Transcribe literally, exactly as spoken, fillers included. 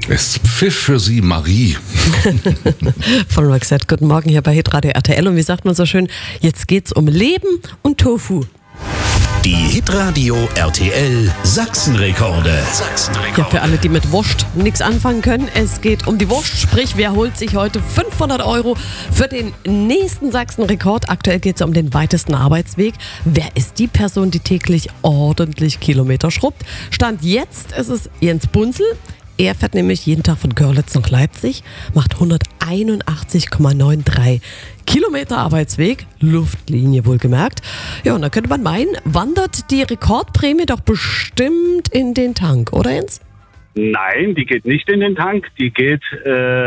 Es pfiff für Sie Marie. Von Roxette. Guten Morgen hier bei Hitradio R T L. Und wie sagt man so schön, jetzt geht's um Leben und Tofu. Die Hitradio R T L Sachsenrekorde. Sachsenrekorde. Ja, für alle, die mit Wurst nichts anfangen können, es geht um die Wurst. Sprich, wer holt sich heute fünfhundert Euro für den nächsten Sachsenrekord? Aktuell geht es um den weitesten Arbeitsweg. Wer ist die Person, die täglich ordentlich Kilometer schrubbt? Stand jetzt ist es Jens Bunzel. Er fährt nämlich jeden Tag von Görlitz nach Leipzig, macht hunderteinundachtzig Komma drei Kilometer Arbeitsweg, Luftlinie wohlgemerkt. Ja, und da könnte man meinen, wandert die Rekordprämie doch bestimmt in den Tank, oder Jens? Nein, die geht nicht in den Tank, die geht äh